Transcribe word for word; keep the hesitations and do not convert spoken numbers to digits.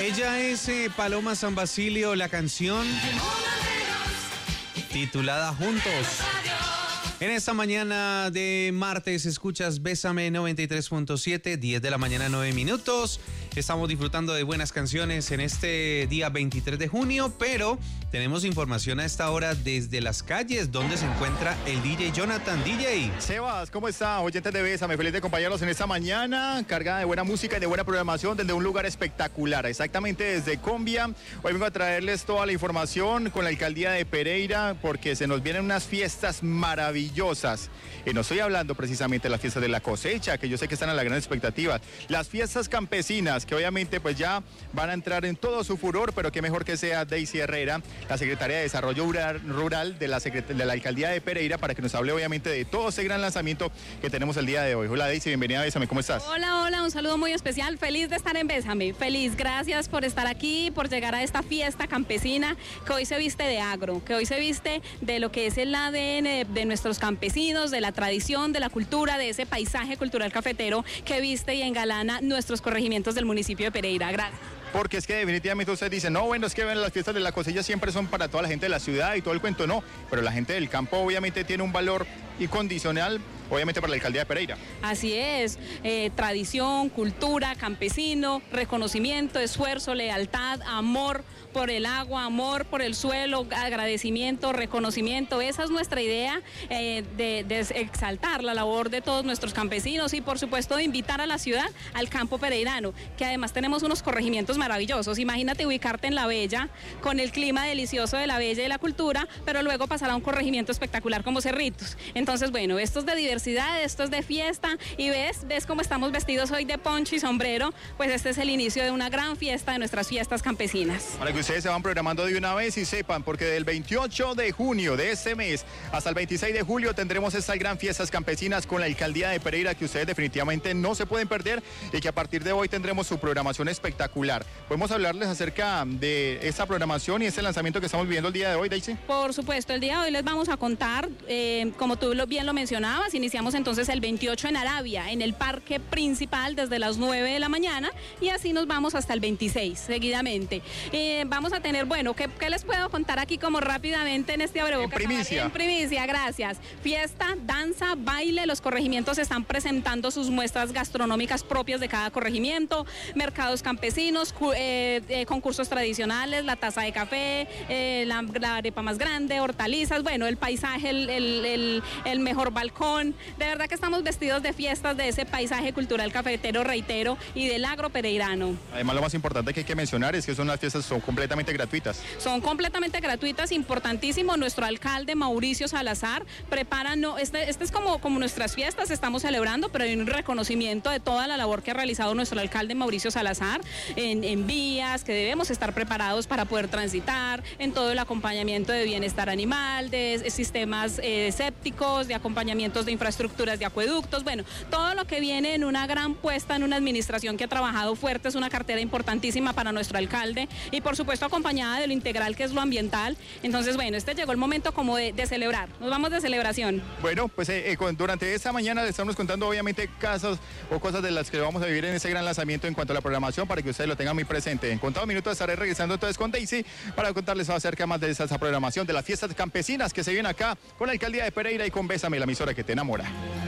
Ella es eh, Paloma San Basilio, la canción titulada Juntos. En esta mañana de martes escuchas Bésame noventa y tres punto siete, diez de la mañana, nueve minutos. Estamos disfrutando de buenas canciones en este día veintitrés de junio, pero tenemos información a esta hora desde las calles, donde se encuentra el D J Jonathan. D J. Sebas, ¿cómo está? Oyentes de Bésame, feliz de acompañarlos en esta mañana, cargada de buena música y de buena programación desde un lugar espectacular, exactamente desde Combia. Hoy vengo a traerles toda la información con la alcaldía de Pereira, porque se nos vienen unas fiestas maravillosas. Y no estoy hablando precisamente de las fiestas de la cosecha, que yo sé que están a la gran expectativa. Las fiestas campesinas, que obviamente pues ya van a entrar en todo su furor, pero qué mejor que sea Daisy Herrera, la secretaria de Desarrollo Rural de la, de la alcaldía de Pereira, para que nos hable obviamente de todo ese gran lanzamiento que tenemos el día de hoy. Hola Daisy, bienvenida a Bésame, ¿cómo estás? Hola, hola, un saludo muy especial, feliz de estar en Bésame, feliz, gracias por estar aquí, por llegar a esta fiesta campesina que hoy se viste de agro, que hoy se viste de lo que es el A D N de, de nuestros campesinos, de la tradición, de la cultura, de ese paisaje cultural cafetero que viste y engalana nuestros corregimientos del municipio de Pereira. Gracias. Porque es que definitivamente usted dice, no, bueno, es que las fiestas de la cosecha siempre son para toda la gente de la ciudad y todo el cuento, no, pero la gente del campo obviamente tiene un valor incondicional, obviamente para la alcaldía de Pereira. Así es, eh, tradición, cultura, campesino, reconocimiento, esfuerzo, lealtad, amor por el agua, amor por el suelo, agradecimiento, reconocimiento. Esa es nuestra idea eh, de, de exaltar la labor de todos nuestros campesinos y por supuesto de invitar a la ciudad al campo pereirano, que además tenemos unos corregimientos maravillosos. Imagínate ubicarte en La Bella con el clima delicioso de La Bella y la cultura, pero luego pasar a un corregimiento espectacular como Cerritos. Entonces, bueno, esto es de diversidad, esto es de fiesta y ves, ves cómo estamos vestidos hoy de poncho y sombrero, pues este es el inicio de una gran fiesta de nuestras fiestas campesinas. Para que ustedes se van programando de una vez y sepan, porque del veintiocho de junio de este mes hasta el veintiséis de julio tendremos estas gran fiestas campesinas con la alcaldía de Pereira, que ustedes definitivamente no se pueden perder y que a partir de hoy tendremos su programación espectacular. ¿Podemos hablarles acerca de esta programación y este lanzamiento que estamos viviendo el día de hoy, Daisy? Por supuesto, el día de hoy les vamos a contar, eh, como tú bien lo mencionabas, iniciamos entonces el veintiocho en Arabia, en el parque principal desde las nueve de la mañana y así nos vamos hasta el veintiséis seguidamente. Eh, vamos a tener, bueno, ¿qué, ¿qué les puedo contar aquí como rápidamente en este abrebocas? En primicia. En primicia, gracias. Fiesta, danza, baile, los corregimientos están presentando sus muestras gastronómicas propias de cada corregimiento, mercados campesinos, eh, eh, concursos tradicionales, la taza de café, eh, la, la arepa más grande, hortalizas, bueno, el paisaje, el, el, el, el mejor balcón. De verdad que estamos vestidos de fiestas de ese paisaje cultural cafetero, reitero, y del agro pereirano. Además, lo más importante que hay que mencionar es que son las fiestas son completamente gratuitas. Son completamente gratuitas, importantísimo. Nuestro alcalde Mauricio Salazar prepara, no, este, este es como, como nuestras fiestas, estamos celebrando, pero hay un reconocimiento de toda la labor que ha realizado nuestro alcalde Mauricio Salazar en, en vías, que debemos estar preparados para poder transitar, en todo el acompañamiento de bienestar animal, de sistemas eh, sépticos, de acompañamientos de infraestructuras de acueductos, bueno, todo lo que viene en una gran puesta en una administración que ha trabajado fuerte, es una cartera importantísima para nuestro alcalde y por supuesto acompañada de lo integral que es lo ambiental. Entonces, bueno, este llegó el momento como de, de celebrar, nos vamos de celebración. Bueno, pues eh, eh, con, durante esta mañana les estamos contando obviamente casos o cosas de las que vamos a vivir en ese gran lanzamiento en cuanto a la programación, para que ustedes lo tengan muy presente. En contados minutos estaré regresando entonces con Daisy para contarles acerca más de esa, esa programación de las fiestas campesinas que se vienen acá con la alcaldía de Pereira y con Bésame, la emisora que te enamora.